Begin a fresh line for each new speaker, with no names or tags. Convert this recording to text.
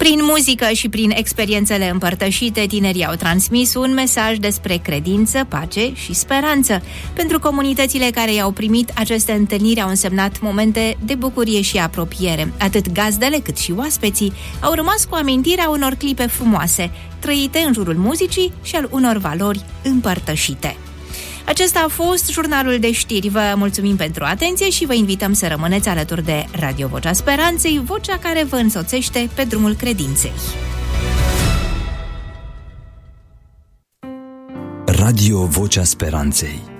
Prin muzică și prin experiențele împărtășite, tinerii au transmis un mesaj despre credință, pace și speranță. Pentru comunitățile care i-au primit, aceste întâlniri au însemnat momente de bucurie și apropiere. Atât gazdele cât și oaspeții au rămas cu amintirea unor clipe frumoase, trăite în jurul muzicii și al unor valori împărtășite. Acesta a fost jurnalul de știri. Vă mulțumim pentru atenție și vă invităm să rămâneți alături de Radio Vocea Speranței, vocea care vă însoțește pe drumul credinței.
Radio Vocea Speranței.